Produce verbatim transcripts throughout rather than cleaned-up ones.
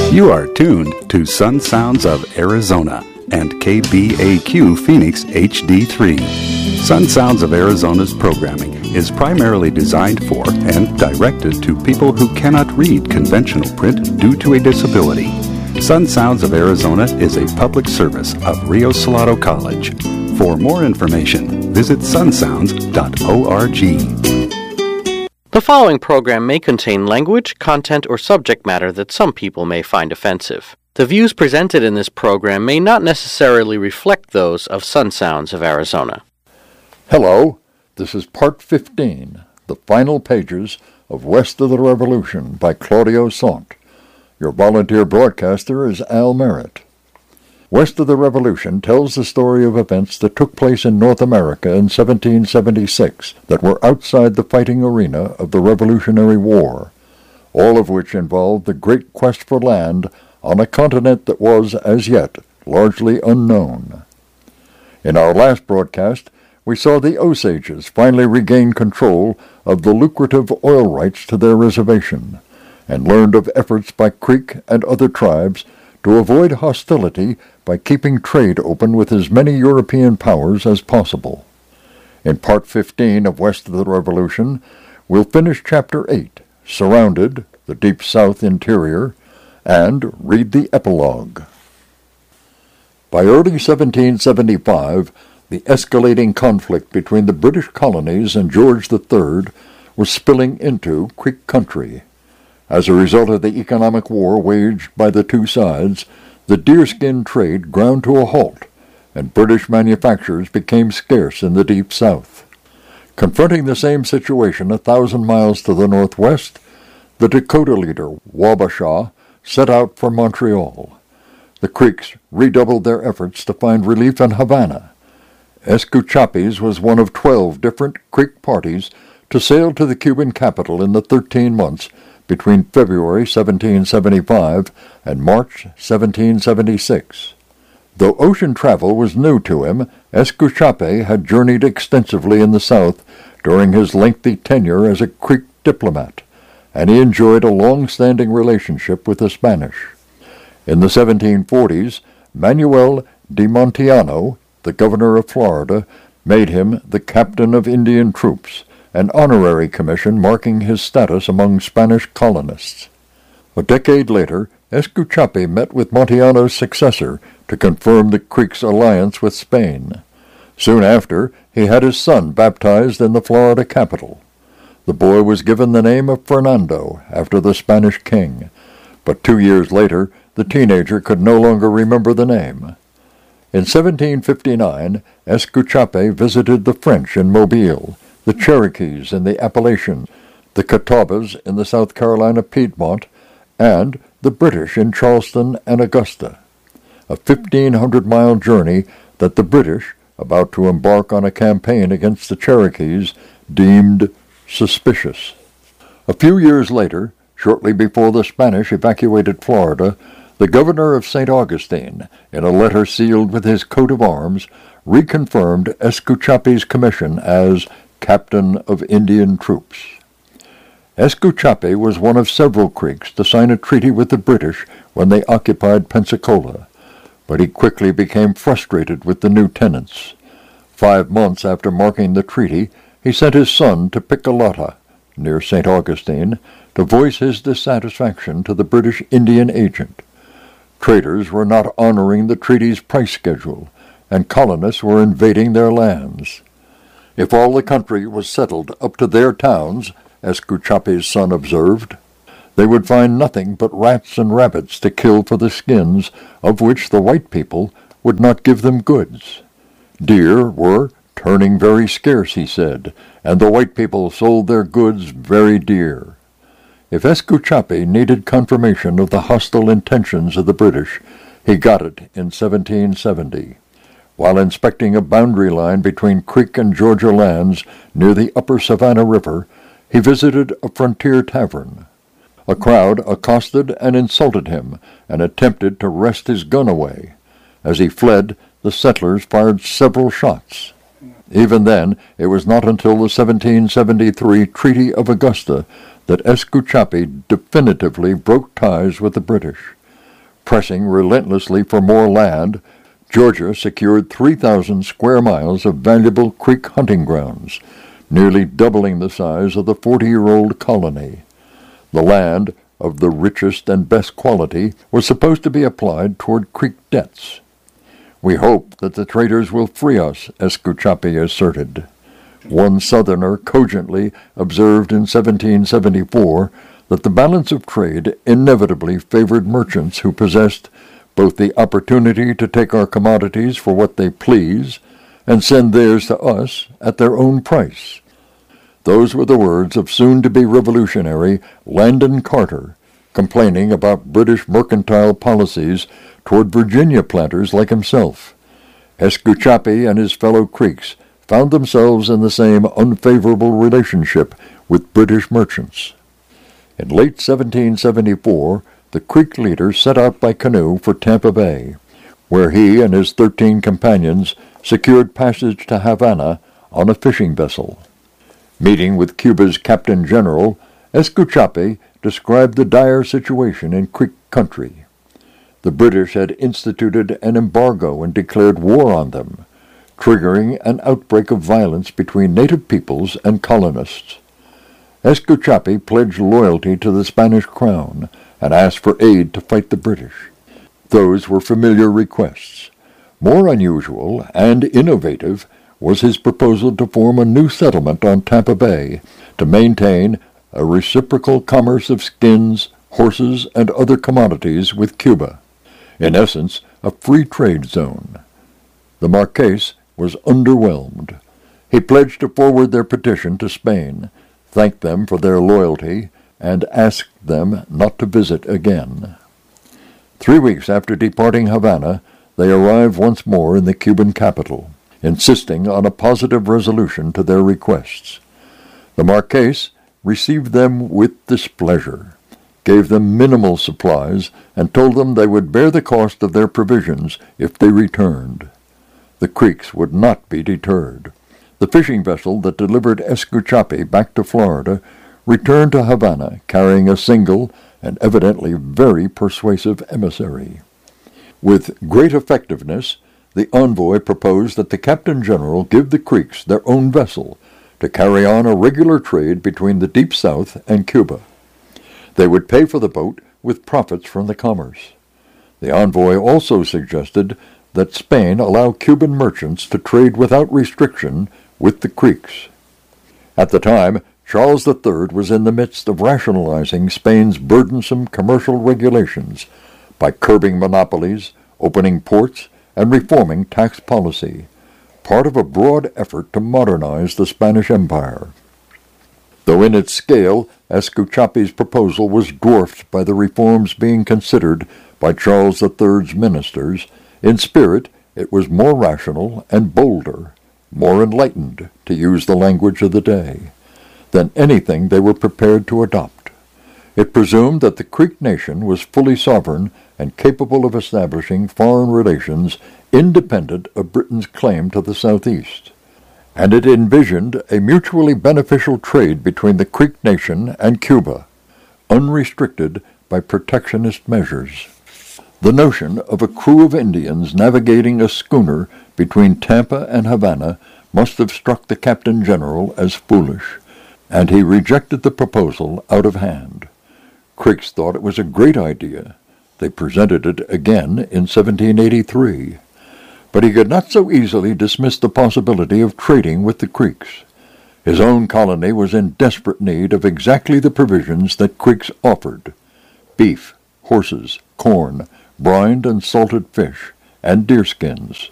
You are tuned to Sun Sounds of Arizona and K B A Q Phoenix H D three. Sun Sounds of Arizona's programming is primarily designed for and directed to people who cannot read conventional print due to a disability. Sun Sounds of Arizona is a public service of Rio Salado College. For more information, visit sun sounds dot org. The following program may contain language, content, or subject matter that some people may find offensive. The views presented in this program may not necessarily reflect those of Sun Sounds of Arizona. Hello, this is Part fifteen, The Final Pages of West of the Revolution by Claudio Sant. Your volunteer broadcaster is Al Merritt. West of the Revolution tells the story of events that took place in North America in seventeen seventy-six that were outside the fighting arena of the Revolutionary War, all of which involved the great quest for land on a continent that was, as yet, largely unknown. In our last broadcast, we saw the Osages finally regain control of the lucrative oil rights to their reservation, and learned of efforts by Creek and other tribes to avoid hostility by keeping trade open with as many European powers as possible. In Part fifteen of West of the Revolution, we'll finish Chapter eight, Surrounded, the Deep South Interior, and read the epilogue. By early seventeen seventy-five, the escalating conflict between the British colonies and George the Third was spilling into Creek country. As a result of the economic war waged by the two sides, the deerskin trade ground to a halt, and British manufactures became scarce in the Deep South. Confronting the same situation a thousand miles to the northwest, the Dakota leader, Wabasha, set out for Montreal. The Creeks redoubled their efforts to find relief in Havana. Escuchapes was one of twelve different Creek parties to sail to the Cuban capital in the thirteen months between February seventeen seventy-five and March seventeen seventy-six. Though ocean travel was new to him, Escuchape had journeyed extensively in the South during his lengthy tenure as a Creek diplomat, and he enjoyed a long-standing relationship with the Spanish. In the seventeen forties, Manuel de Montiano, the governor of Florida, made him the captain of Indian troops, an honorary commission marking his status among Spanish colonists. A decade later, Escuchape met with Montiano's successor to confirm the Creeks' alliance with Spain. Soon after, he had his son baptized in the Florida capital. The boy was given the name of Fernando, after the Spanish king, but two years later, the teenager could no longer remember the name. In seventeen fifty-nine, Escuchape visited the French in Mobile, the Cherokees in the Appalachians, the Catawbas in the South Carolina Piedmont, and the British in Charleston and Augusta. A fifteen hundred mile journey that the British, about to embark on a campaign against the Cherokees, deemed suspicious. A few years later, shortly before the Spanish evacuated Florida, the governor of Saint Augustine, in a letter sealed with his coat of arms, reconfirmed Escuchape's commission as Captain of Indian Troops. Escuchape was one of several Creeks to sign a treaty with the British when they occupied Pensacola, but he quickly became frustrated with the new tenants. Five months after marking the treaty, he sent his son to Picolata, near Saint Augustine, to voice his dissatisfaction to the British Indian agent. Traders were not honoring the treaty's price schedule, and colonists were invading their lands. If all the country was settled up to their towns, Escuchape's son observed, they would find nothing but rats and rabbits to kill for the skins, of which the white people would not give them goods. Deer were turning very scarce, he said, and the white people sold their goods very dear. If Escuchape needed confirmation of the hostile intentions of the British, he got it in seventeen seventy. While inspecting a boundary line between Creek and Georgia lands near the upper Savannah River, he visited a frontier tavern. A crowd accosted and insulted him and attempted to wrest his gun away. As he fled, the settlers fired several shots. Even then, it was not until the seventeen seventy-three Treaty of Augusta that Escuchape definitively broke ties with the British. Pressing relentlessly for more land, Georgia secured three thousand square miles of valuable creek hunting grounds, nearly doubling the size of the forty-year-old colony. The land, of the richest and best quality, was supposed to be applied toward creek debts. "We hope that the traders will free us," Escuchape asserted. One Southerner cogently observed in seventeen seventy-four that the balance of trade inevitably favored merchants who possessed both the opportunity to take our commodities for what they please and send theirs to us at their own price. Those were the words of soon-to-be revolutionary Landon Carter, complaining about British mercantile policies toward Virginia planters like himself. Escuchape and his fellow Creeks found themselves in the same unfavorable relationship with British merchants. In late seventeen seventy-four, the Creek leader set out by canoe for Tampa Bay, where he and his thirteen companions secured passage to Havana on a fishing vessel. Meeting with Cuba's Captain General, Escuchape described the dire situation in Creek country. The British had instituted an embargo and declared war on them, triggering an outbreak of violence between native peoples and colonists. Escuchape pledged loyalty to the Spanish crown and asked for aid to fight the British. Those were familiar requests. More unusual and innovative was his proposal to form a new settlement on Tampa Bay to maintain a reciprocal commerce of skins, horses, and other commodities with Cuba. In essence, a free trade zone. The Marquess was underwhelmed. He pledged to forward their petition to Spain, thanked them for their loyalty, and asked them not to visit again. Three weeks after departing Havana, they arrived once more in the Cuban capital, insisting on a positive resolution to their requests. The Marquess received them with displeasure, gave them minimal supplies, and told them they would bear the cost of their provisions if they returned. The Creeks would not be deterred. The fishing vessel that delivered Escuchape back to Florida returned to Havana carrying a single and evidently very persuasive emissary. With great effectiveness, the envoy proposed that the Captain General give the Creeks their own vessel to carry on a regular trade between the Deep South and Cuba. They would pay for the boat with profits from the commerce. The envoy also suggested that Spain allow Cuban merchants to trade without restriction with the Creeks. At the time, Charles the Third was in the midst of rationalizing Spain's burdensome commercial regulations by curbing monopolies, opening ports, and reforming tax policy, part of a broad effort to modernize the Spanish Empire. Though in its scale, Escuchape's proposal was dwarfed by the reforms being considered by Charles the Third's ministers, in spirit it was more rational and bolder, more enlightened, to use the language of the day, than anything they were prepared to adopt. It presumed that the Creek nation was fully sovereign and capable of establishing foreign relations independent of Britain's claim to the southeast, and it envisioned a mutually beneficial trade between the Creek nation and Cuba, unrestricted by protectionist measures. The notion of a crew of Indians navigating a schooner between Tampa and Havana must have struck the Captain General as foolish, and he rejected the proposal out of hand. Creeks thought it was a great idea. They presented it again in seventeen eighty-three. But he could not so easily dismiss the possibility of trading with the Creeks. His own colony was in desperate need of exactly the provisions that Creeks offered: beef, horses, corn, brined and salted fish, and deerskins.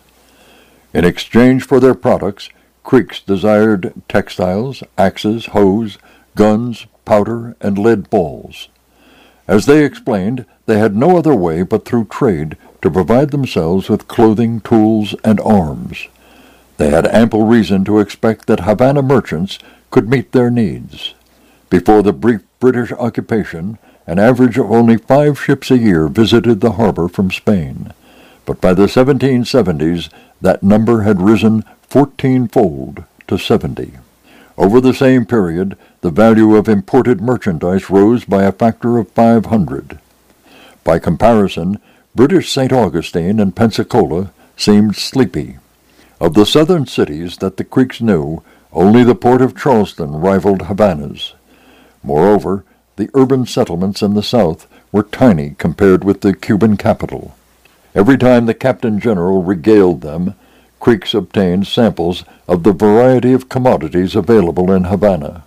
In exchange for their products, Creeks desired textiles, axes, hoes, guns, powder, and lead balls. As they explained, they had no other way but through trade to provide themselves with clothing, tools, and arms. They had ample reason to expect that Havana merchants could meet their needs. Before the brief British occupation, an average of only five ships a year visited the harbor from Spain, but by the seventeen seventies that number had risen fourteen-fold to seventy. Over the same period, the value of imported merchandise rose by a factor of five hundred. By comparison, British Saint Augustine and Pensacola seemed sleepy. Of the southern cities that the Creeks knew, only the port of Charleston rivaled Havana's. Moreover, the urban settlements in the south were tiny compared with the Cuban capital. Every time the Captain General regaled them, Creeks obtained samples of the variety of commodities available in Havana.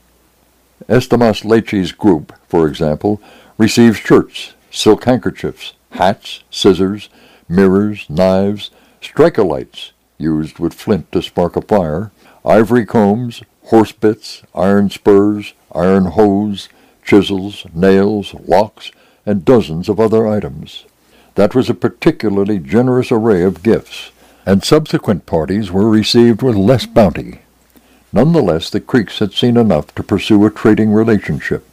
Estemas Leche's group, for example, received shirts, silk handkerchiefs, hats, scissors, mirrors, knives, striker-lights, used with flint to spark a fire, ivory combs, horse bits, iron spurs, iron hose, chisels, nails, locks, and dozens of other items. That was a particularly generous array of gifts, and subsequent parties were received with less bounty. Nonetheless, the Creeks had seen enough to pursue a trading relationship.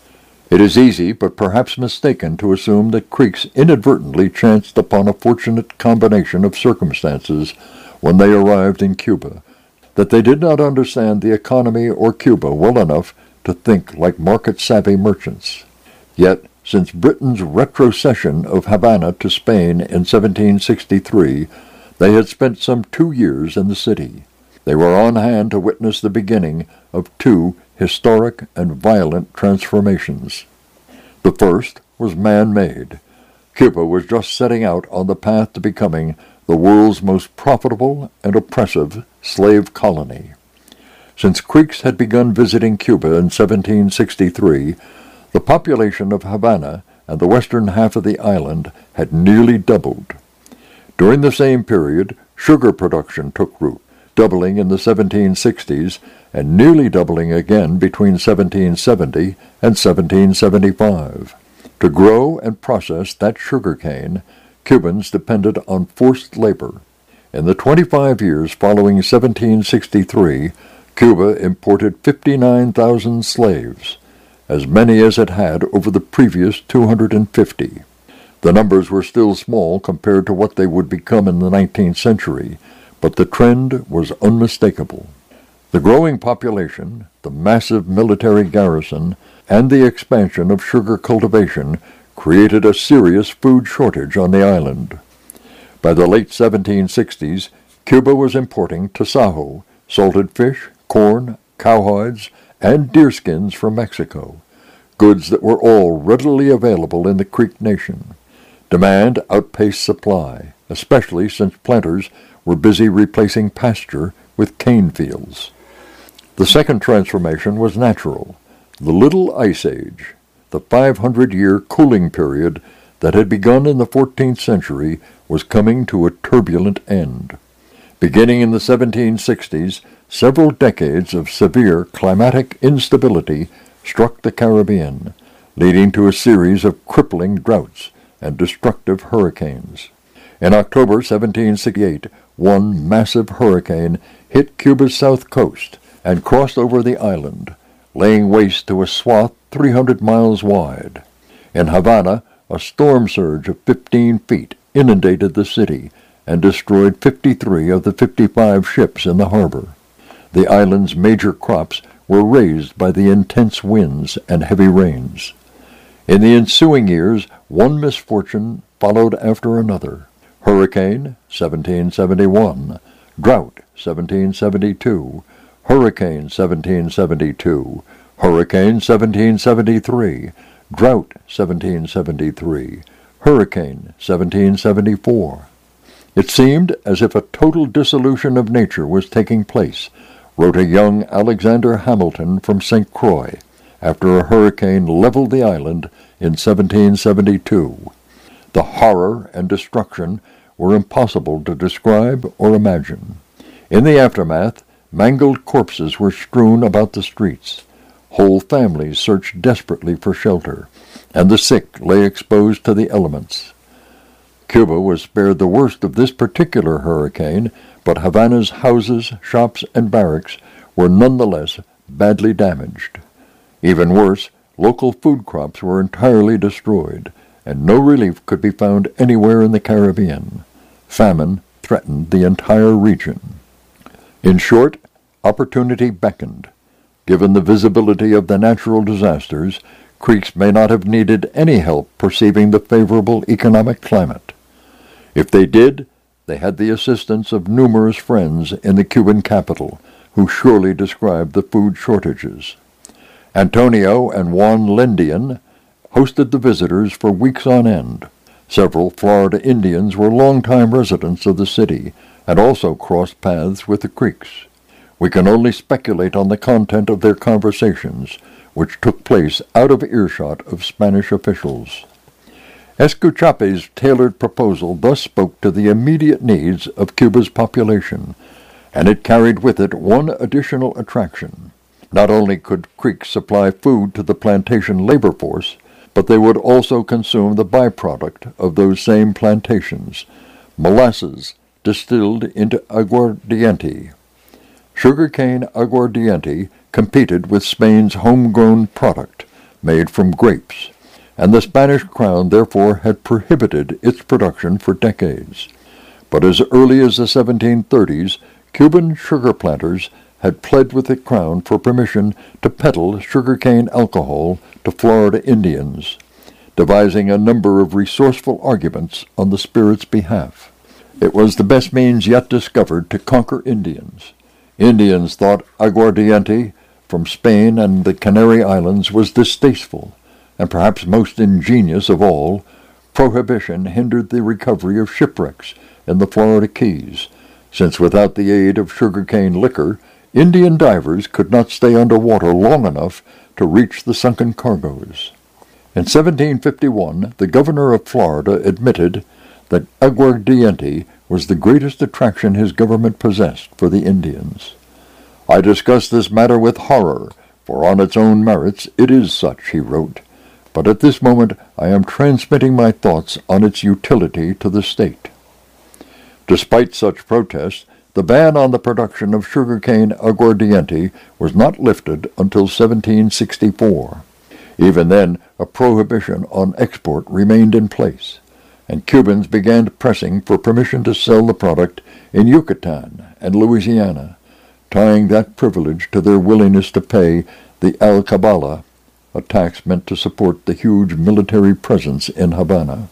It is easy, but perhaps mistaken, to assume that Creeks inadvertently chanced upon a fortunate combination of circumstances when they arrived in Cuba, that they did not understand the economy or Cuba well enough to think like market-savvy merchants. Yet, since Britain's retrocession of Havana to Spain in seventeen sixty-three, they had spent some two years in the city. They were on hand to witness the beginning of two historic and violent transformations. The first was man-made. Cuba was just setting out on the path to becoming the world's most profitable and oppressive slave colony. Since Creeks had begun visiting Cuba in seventeen sixty-three, the population of Havana and the western half of the island had nearly doubled. During the same period, sugar production took root, doubling in the seventeen sixties and nearly doubling again between seventeen seventy and seventeen seventy-five. To grow and process that sugar cane, Cubans depended on forced labor. In the twenty-five years following seventeen sixty-three, Cuba imported fifty-nine thousand slaves, as many as it had over the previous two hundred fifty. The numbers were still small compared to what they would become in the nineteenth century, but the trend was unmistakable. The growing population, the massive military garrison, and the expansion of sugar cultivation created a serious food shortage on the island. By the late seventeen sixties, Cuba was importing tasajo, salted fish, corn, cowhides, and deerskins from Mexico, goods that were all readily available in the Creek Nation. Demand outpaced supply, especially since planters were busy replacing pasture with cane fields. The second transformation was natural. The Little Ice Age, the five hundred year cooling period that had begun in the fourteenth century, was coming to a turbulent end. Beginning in the seventeen sixties, several decades of severe climatic instability struck the Caribbean, leading to a series of crippling droughts and destructive hurricanes. In October seventeen sixty-eight, one massive hurricane hit Cuba's south coast and crossed over the island, laying waste to a swath three hundred miles wide. In Havana, a storm surge of fifteen feet inundated the city and destroyed fifty-three of the fifty-five ships in the harbor. The island's major crops were razed by the intense winds and heavy rains. In the ensuing years, one misfortune followed after another. Hurricane, seventeen seventy-one, drought, seventeen seventy-two, Hurricane, seventeen seventy-two, Hurricane, seventeen seventy-three, drought, seventeen seventy-three, Hurricane, seventeen seventy-four. It seemed as if a total dissolution of nature was taking place, wrote a young Alexander Hamilton from Saint Croix, after a hurricane leveled the island in seventeen seventy-two. The horror and destruction were impossible to describe or imagine. In the aftermath, mangled corpses were strewn about the streets. Whole families searched desperately for shelter, and the sick lay exposed to the elements. Cuba was spared the worst of this particular hurricane, but Havana's houses, shops, and barracks were nonetheless badly damaged. Even worse, local food crops were entirely destroyed, and no relief could be found anywhere in the Caribbean. Famine threatened the entire region. In short, opportunity beckoned. Given the visibility of the natural disasters, Creeks may not have needed any help perceiving the favorable economic climate. If they did, they had the assistance of numerous friends in the Cuban capital, who surely described the food shortages. Antonio and Juan Lendian hosted the visitors for weeks on end. Several Florida Indians were longtime residents of the city and also crossed paths with the Creeks. We can only speculate on the content of their conversations, which took place out of earshot of Spanish officials. Escuchape's tailored proposal thus spoke to the immediate needs of Cuba's population, and it carried with it one additional attraction. Not only could Creeks supply food to the plantation labor force, but they would also consume the byproduct of those same plantations, molasses distilled into aguardiente. Sugarcane aguardiente competed with Spain's homegrown product, made from grapes, and the Spanish crown therefore had prohibited its production for decades. But as early as the seventeen thirties, Cuban sugar planters had pled with the crown for permission to peddle sugarcane alcohol to Florida Indians, devising a number of resourceful arguments on the spirit's behalf. It was the best means yet discovered to conquer Indians. Indians thought aguardiente from Spain and the Canary Islands was distasteful, and perhaps most ingenious of all, prohibition hindered the recovery of shipwrecks in the Florida Keys, since without the aid of sugarcane liquor, Indian divers could not stay under water long enough to reach the sunken cargoes. In seventeen fifty-one, the governor of Florida admitted that aguardiente was the greatest attraction his government possessed for the Indians. "I discuss this matter with horror, for on its own merits it is such," he wrote, "but at this moment I am transmitting my thoughts on its utility to the state." Despite such protests, the ban on the production of sugarcane aguardiente was not lifted until seventeen sixty-four. Even then, a prohibition on export remained in place, and Cubans began pressing for permission to sell the product in Yucatan and Louisiana, tying that privilege to their willingness to pay the alcabala, a tax meant to support the huge military presence in Havana.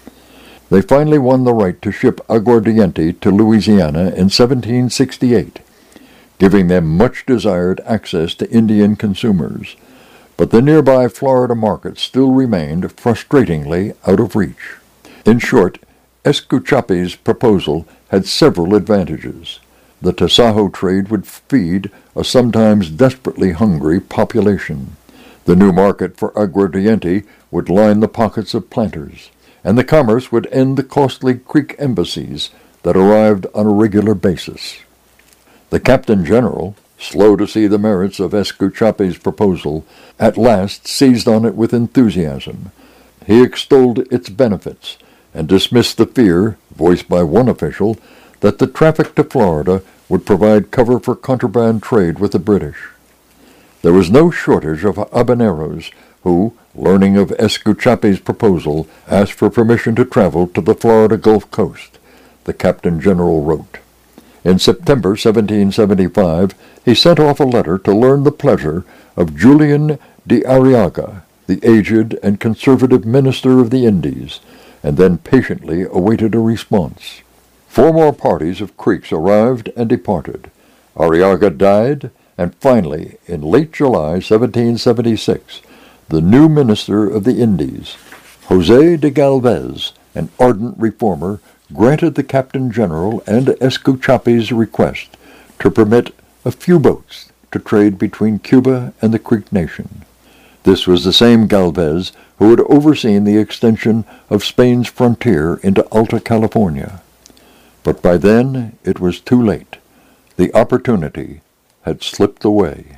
They finally won the right to ship aguardiente to Louisiana in seventeen sixty-eight, giving them much-desired access to Indian consumers, but the nearby Florida market still remained frustratingly out of reach. In short, Escuchape's proposal had several advantages. The Tasajo trade would feed a sometimes desperately hungry population. The new market for aguardiente would line the pockets of planters, and the commerce would end the costly Creek embassies that arrived on a regular basis. The Captain General, slow to see the merits of Escuchape's proposal, at last seized on it with enthusiasm. He extolled its benefits, and dismissed the fear, voiced by one official, that the traffic to Florida would provide cover for contraband trade with the British. There was no shortage of habaneros who, learning of Escuchape's proposal, asked for permission to travel to the Florida Gulf Coast, the Captain General wrote. In September seventeen seventy-five, he sent off a letter to learn the pleasure of Julian de Arriaga, the aged and conservative minister of the Indies, and then patiently awaited a response. Four more parties of Creeks arrived and departed. Arriaga died, and finally, in late July seventeen seventy-six, the new minister of the Indies, José de Galvez, an ardent reformer, granted the Captain General and Escuchape's request to permit a few boats to trade between Cuba and the Creek nation. This was the same Galvez who had overseen the extension of Spain's frontier into Alta California. But by then it was too late. The opportunity had slipped away.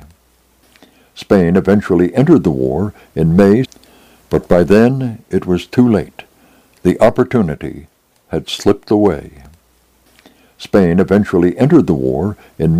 Spain eventually entered the war in May, but by then it was too late. The opportunity had slipped away. Spain eventually entered the war in